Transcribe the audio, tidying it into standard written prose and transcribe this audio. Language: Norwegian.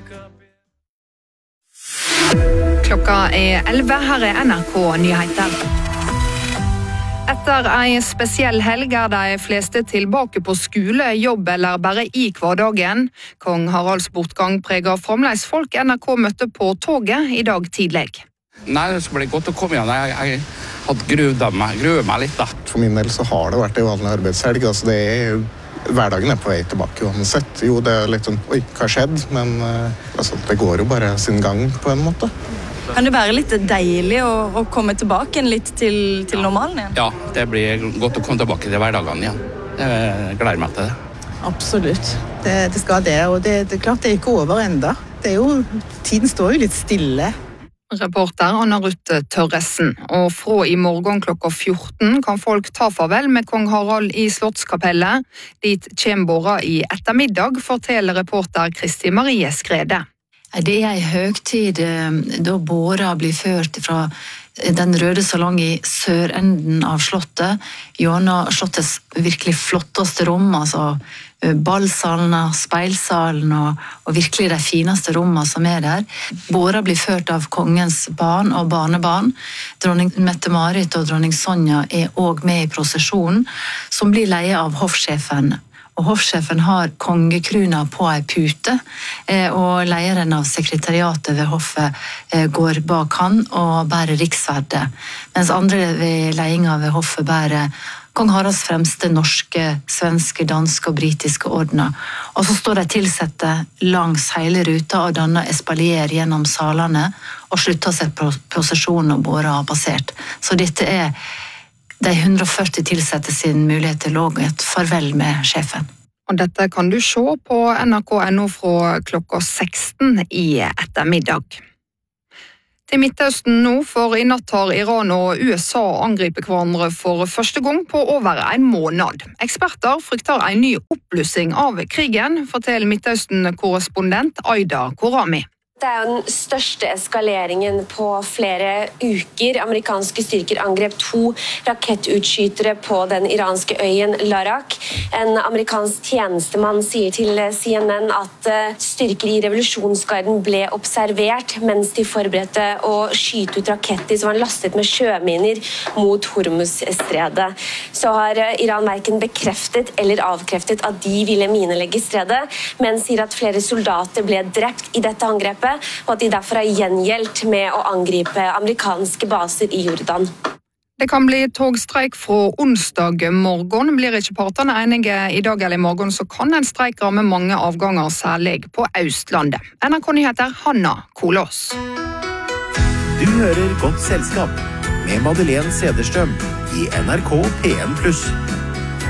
Klokka 11, her NRK Nyheter. Etter en spesiell helg de fleste tilbake på skole, jobb eller bare i hverdagen. Kong Haralds bortgang preger fremdeles folk NRK møtte på toget i dag tidlig. Nei, det skal bli godt å komme igjen. Jeg hadde gruet meg litt da. For min del så har det vært en vanlig arbeidshelg. Altså hverdagen på vei tilbake uansett. Jo, det litt sånn, oi, hva skjedde? Men det går jo bare sin gang på en måte. Kan det være litt deilig å komme tilbake litt til normalen igjen? Ja, det blir godt å komme tilbake til hverdagen igjen. Jeg gleder meg til det. Absolutt. Det skal det, og det er klart det er ikke over enda. Tiden står jo litt stille. Reporter Anna Ruth Tørresen. Og fra i morgen klokka 14 kan folk ta farvel med kong Harald i Slottskapellet. Dit kommer båra i ettermiddag, forteller reporter Kristi Marie Skrede. Det er en høgtid da båra blir ført fra den røde salong i sørenden av slottet, gjennom slottets virkelig flotteste rom, altså ballsalen, speilsalen og virkelig de fineste rommene som er der. Båra blir ført av kongens barn og barnebarn. Dronning Mette-Marit og dronning Sonja er også med i prosesjonen, som blir leie av hoffsjefen. Og hoffsjefen har kongekruna på en pute, og lederen av sekretariatet ved hoffet går bak han og bærer riksverdet, mens andre ved ledelsen ved hoffet bærer kong Haralds fremste norske, svenske, danske og britiske ordener. Og så står de tilsatte langs hele ruta og danner espalier gjennom salene og slutter seg prosesjonen og båra har passert. Så dette er de 140 tilsatte sin mulighet til å et farvel med sjefen. Og dette kan du se på NRK.no fra klokka 16 i ettermiddag. Til Midtøsten nå, for i natt har Iran og USA angripet hverandre for første gang på over en måned. Eksperter frykter en ny oppblussing av krigen, forteller Midtøsten-korrespondent Aida Korami. Det er jo den største eskaleringen på flere uker. Amerikanske styrker angrep 2 rakettutskytere på den iranske øyen Larak. En amerikansk tjenestemann sier til CNN at styrker i revolusjonsgarden ble observert mens de forberedte å skyte ut raketter som var lastet med sjøminer mot Hormuz-stredet. Så har Iran hverken bekreftet eller avkreftet at de ville minelegge stredet, men sier at flere soldater ble drept i dette angrepet, og at de derfor har gjengjeldt med å angripe amerikanske baser i Jordan. Det kan bli togstreik fra onsdag morgen. Blir ikke partene enige i dag eller i morgen, så kan en streik ramme mange avganger, særlig på Østlandet. NRK Nyheter, Hanna Kolås. Du hører Godt selskap med Madeleine Cederstrøm i NRK P1+.